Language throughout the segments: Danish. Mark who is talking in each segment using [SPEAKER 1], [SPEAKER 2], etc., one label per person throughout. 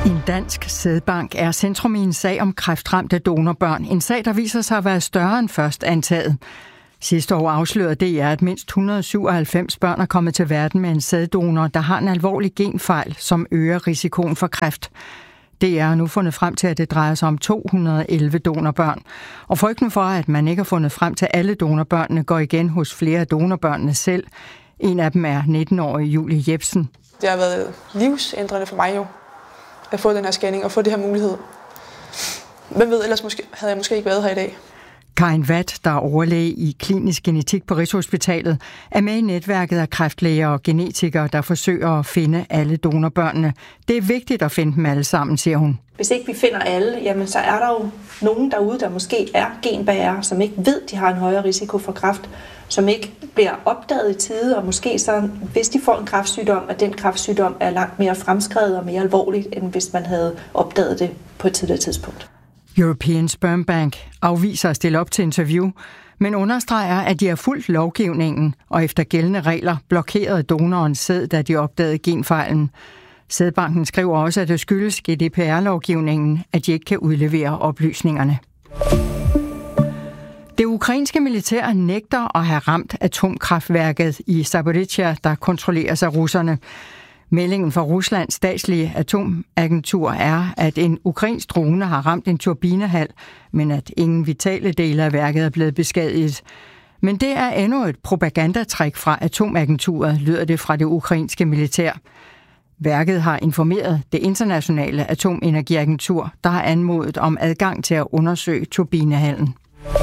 [SPEAKER 1] En dansk sædbank er centrum i en sag om kræftramte donorbørn. En sag, der viser sig at være større end først antaget. Sidste år afslørede DR, at mindst 197 børn er kommet til verden med en sæddonor, der har en alvorlig genfejl, som øger risikoen for kræft. DR har nu fundet frem til, at det drejer sig om 211 donorbørn. Og frygten for, at man ikke har fundet frem til alle donorbørnene, går igen hos flere af donorbørnene selv. En af dem er 19-årige Julie Jebsen.
[SPEAKER 2] Det har været livsændrende for mig jo, at få den her scanning og få det her mulighed. Hvem ved, ellers havde jeg måske ikke været her i dag.
[SPEAKER 1] Karin Watt, der er overlæge i klinisk genetik på Rigshospitalet, er med i netværket af kræftlæger og genetikere, der forsøger at finde alle donorbørnene. Det er vigtigt at finde dem alle sammen, siger hun.
[SPEAKER 3] Hvis ikke vi finder alle, jamen så er der jo nogen derude, der måske er genbærere, som ikke ved, de har en højere risiko for kræft, som ikke bliver opdaget i tide, og måske så, hvis de får en kræftsygdom, at den kræftsygdom er langt mere fremskredet og mere alvorligt, end hvis man havde opdaget det på et tidligere tidspunkt.
[SPEAKER 1] European Sperm Bank afviser at stille op til interview, men understreger, at de har fulgt lovgivningen og efter gældende regler blokerede donorens sæd, da de opdagede genfejlen. Sædbanken skriver også, at det skyldes GDPR-lovgivningen, at de ikke kan udlevere oplysningerne. Det ukrainske militær nægter at have ramt atomkraftværket i Zaporizhzhia, der kontrolleres af russerne. Meldingen fra Ruslands statslige atomagentur er, at en ukrainsk drone har ramt en turbinehal, men at ingen vitale dele af værket er blevet beskadiget. Men det er endnu et propagandatrik fra atomagenturet, lyder det fra det ukrainske militær. Værket har informeret det internationale atomenergiagentur, der har anmodet om adgang til at undersøge turbinehallen.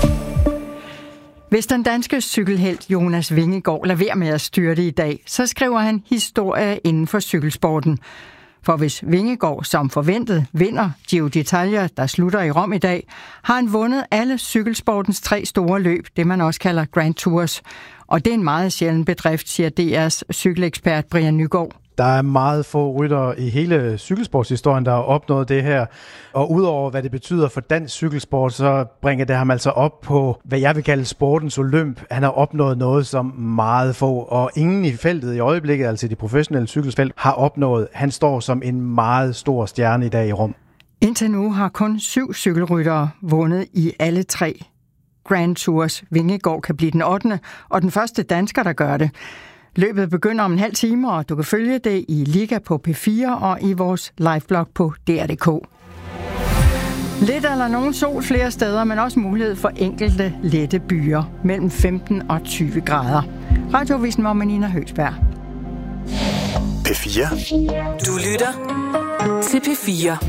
[SPEAKER 1] Hvis den danske cykelhelt Jonas Vingegaard lader være med at styrte i dag, så skriver han historie inden for cykelsporten. For hvis Vingegaard som forventet vinder Giro d'Italia, der slutter i Rom i dag, har han vundet alle cykelsportens 3 store løb, det man også kalder Grand Tours. Og det er en meget sjælden bedrift, siger DR's cykelekspert Brian Nygaard.
[SPEAKER 4] Der er meget få ryttere i hele cykelsportshistorien, der har opnået det her. Og udover hvad det betyder for dansk cykelsport, så bringer det ham altså op på, hvad jeg vil kalde sportens olymp. Han har opnået noget, som meget få, og ingen i feltet i øjeblikket, altså de professionelle cykelsfelt, har opnået. Han står som en meget stor stjerne i dag i Rom.
[SPEAKER 1] Indtil nu har kun 7 cykelryttere vundet i alle 3 Grand Tours. Vingegaard kan blive den 8. og den første dansker, der gør det. Løbet begynder om en halv time, og du kan følge det i Liga på P4 og i vores liveblog på DR.dk. Lidt eller nogen sol flere steder, men også mulighed for enkelte lette byer mellem 15 og 20 grader. Radioavisen med Nina Høgsberg.
[SPEAKER 5] P4.
[SPEAKER 6] Du lytter til P4.